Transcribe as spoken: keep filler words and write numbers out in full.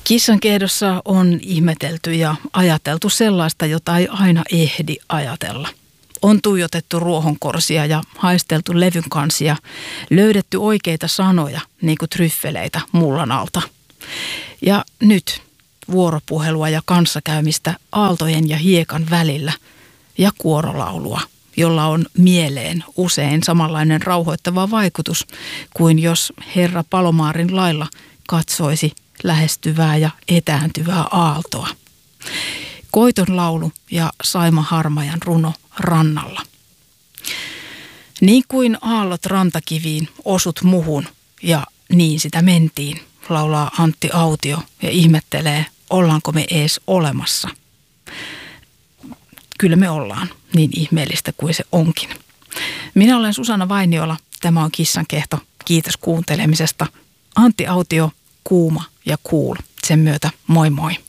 Kissan kehdossa on ihmetelty ja ajateltu sellaista, jota ei aina ehdi ajatella. On tuijotettu ruohonkorsia ja haisteltu levyn kansia, löydetty oikeita sanoja, niin kuin tryffeleitä mullan alta. Ja nyt vuoropuhelua ja kanssakäymistä aaltojen ja hiekan välillä ja kuorolaulua, jolla on mieleen usein samanlainen rauhoittava vaikutus kuin jos Herra Palomaarin lailla katsoisi lähestyvää ja etääntyvää aaltoa. Koiton laulu ja Saima Harmajan runo rannalla. Niin kuin aallot rantakiviin osut muhun ja niin sitä mentiin, laulaa Antti Autio ja ihmettelee, ollaanko me ees olemassa. Kyllä me ollaan, niin ihmeellistä kuin se onkin. Minä olen Susanna Vainiola, tämä on Kissan kehto. Kiitos kuuntelemisesta. Antti Autio, kuuma ja cool. Sen myötä moi moi.